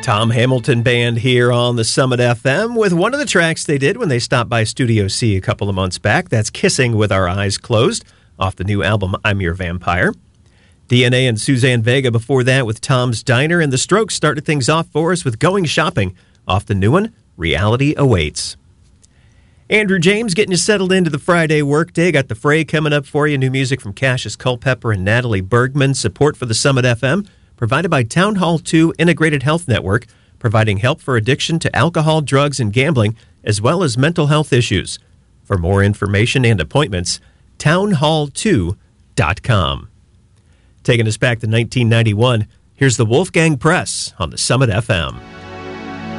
Tom Hamilton Band here on the Summit FM with one of the tracks they did when they stopped by Studio C a couple of months back. That's Kissing with Our Eyes Closed off the new album I'm Your Vampire. DNA and Suzanne Vega before that with Tom's Diner, and the Strokes started things off for us with Going Shopping off the new one, Reality Awaits. Andrew James getting you settled into the Friday workday. Got The Fray coming up for you. New music from Cassius Culpepper and Natalie Bergman. Support for the Summit FM provided by Town Hall 2 Integrated Health Network, providing help for addiction to alcohol, drugs, and gambling, as well as mental health issues. For more information and appointments, townhall2.com. Taking us back to 1991, here's the Wolfgang Press on the Summit FM.